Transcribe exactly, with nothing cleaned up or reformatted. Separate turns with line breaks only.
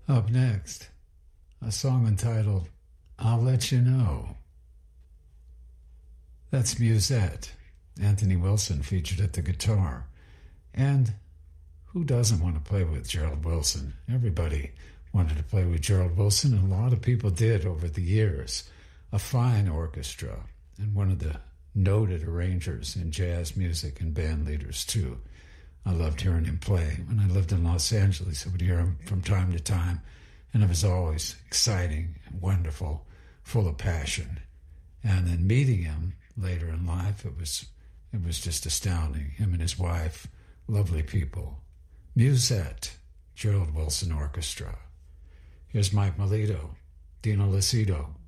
Up next, a song entitled I'll Let You Know. That's Musette, Anthony Wilson featured at the guitar. And who doesn't want to play with Gerald Wilson? Everybody wanted to play with Gerald Wilson, and a lot of people did over the years. A fine orchestra, and one of the noted arrangers in jazz music and band leaders, too. I loved hearing him play. When I lived in Los Angeles, I would hear him from time to time, and it was always exciting and wonderful, full of passion. And then meeting him later in life, it was it was just astounding. Him and his wife, lovely people. Musette, Gerald Wilson Orchestra. Here's Mike Melito, Dino Lucido,